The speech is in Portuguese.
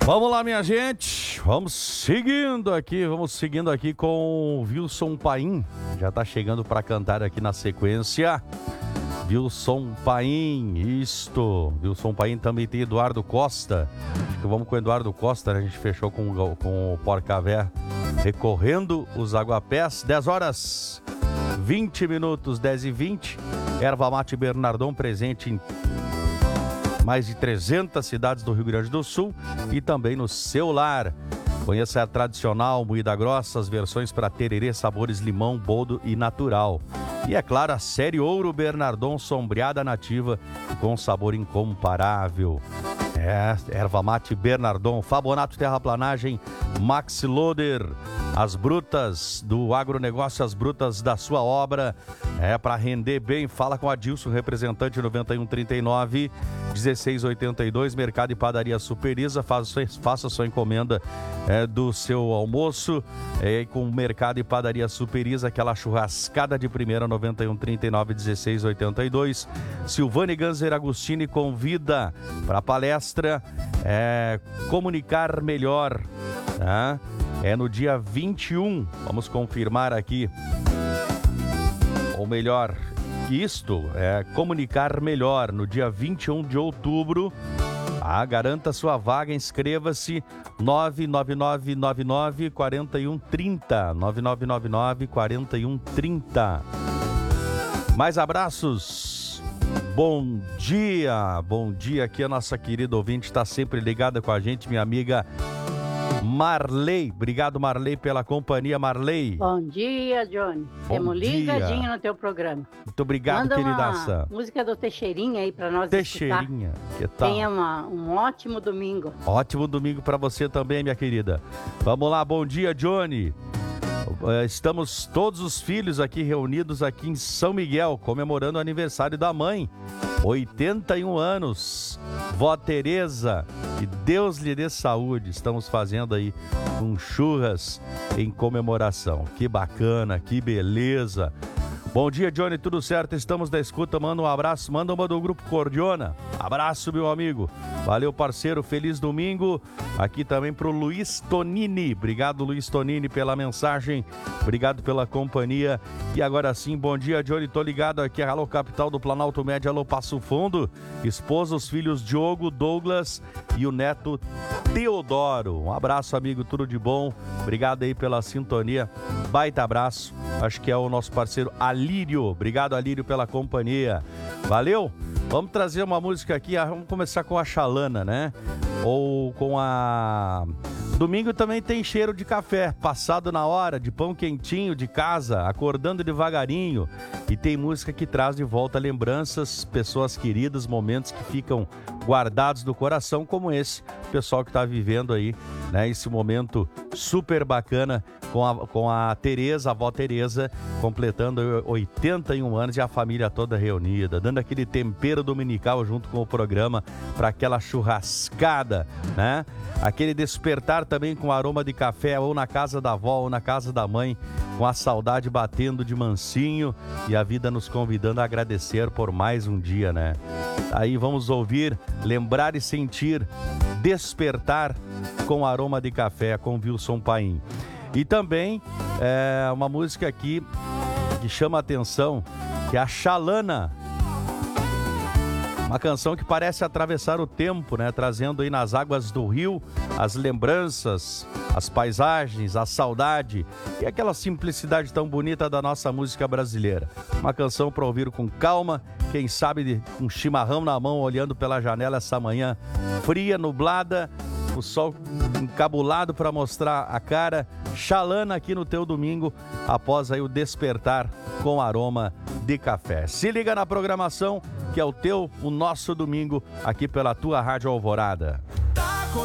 Vamos lá, minha gente, vamos seguindo aqui com o Wilson Paim, já tá chegando para cantar aqui na sequência. Wilson Paim, Wilson Paim também tem Eduardo Costa. Acho que vamos com o Eduardo Costa, né? A gente fechou com o Porcavé recorrendo os aguapés. 10 horas 20 minutos, 10h20. Erva Mate Bernardon presente em mais de 300 cidades do Rio Grande do Sul e também no seu lar. Conheça a tradicional moída grossa, as versões para tererê, sabores limão, boldo e natural. E é claro, a série Ouro Bernardon sombreada nativa com sabor incomparável. Erva Mate Bernardon, Fabonato Terraplanagem, Maxi Loader, as brutas do agronegócio, as brutas da sua obra. Para render bem, fala com Adilson, representante 9139 1682, Mercado e Padaria Superiza. Faça sua encomenda do seu almoço com o Mercado e Padaria Superiza, aquela churrascada de primeira, 9139 1682. Silvane Ganzer Agostini convida para a palestra Comunicar Melhor, tá? É no dia 21, vamos confirmar aqui, ou melhor, Comunicar Melhor, no dia 21 de outubro. Garanta sua vaga, inscreva-se, 99999-4130, 9999-4130. Mais abraços, bom dia, aqui a nossa querida ouvinte está sempre ligada com a gente, minha amiga Marley. Obrigado, Marley, pela companhia, Marley. Bom dia, Johnny. Temos ligadinho no teu programa. Muito obrigado, queridaça. Manda uma música do Teixeirinha aí pra nós Teixeirinha, escutar. Que tal? Tenha um ótimo domingo. Ótimo domingo pra você também, minha querida. Vamos lá, bom dia, Johnny. Estamos todos os filhos aqui reunidos aqui em São Miguel, comemorando o aniversário da mãe. 81 anos. Vó Tereza, que Deus lhe dê saúde. Estamos fazendo aí um churras em comemoração. Que bacana, que beleza. Bom dia, Johnny, tudo certo? Estamos da escuta, manda um abraço, manda uma do Grupo Cordiona. Abraço, meu amigo. Valeu, parceiro, feliz domingo. Aqui também pro Luiz Tonini. Obrigado, Luiz Tonini, pela mensagem. Obrigado pela companhia. E agora sim, bom dia, Johnny, tô ligado aqui, alô, capital do Planalto Médio, alô, Passo Fundo. Esposa, os filhos Diogo, Douglas e o neto Teodoro. Um abraço, amigo, tudo de bom. Obrigado aí pela sintonia. Baita abraço. Acho que é o nosso parceiro Alírio. Obrigado, Alírio, pela companhia. Valeu? Vamos trazer uma música aqui. Vamos começar com a Xalana, né? Ou com a... Domingo também tem cheiro de café, passado na hora, de pão quentinho, de casa, acordando devagarinho. E tem música que traz de volta lembranças, pessoas queridas, momentos que ficam guardados do coração, como esse pessoal que está vivendo aí, né? Esse momento super bacana com a Tereza, a avó Tereza, completando 81 anos e a família toda reunida, dando aquele tempero dominical junto com o programa para aquela churrascada, né? Aquele despertar também com aroma de café, ou na casa da avó, ou na casa da mãe, com a saudade batendo de mansinho e a vida nos convidando a agradecer por mais um dia, né? Aí vamos ouvir, lembrar e sentir, despertar com aroma de café, com Wilson Paim. E também uma música aqui que chama a atenção, que é a Xalana. Uma canção que parece atravessar o tempo, né? Trazendo aí nas águas do rio as lembranças, as paisagens, a saudade e aquela simplicidade tão bonita da nossa música brasileira. Uma canção para ouvir com calma, quem sabe com um chimarrão na mão, olhando pela janela essa manhã fria, nublada, o sol encabulado para mostrar a cara. Xalana aqui no teu domingo, após aí o despertar com aroma de café. Se liga na programação, que é o nosso domingo, aqui pela tua Rádio Alvorada.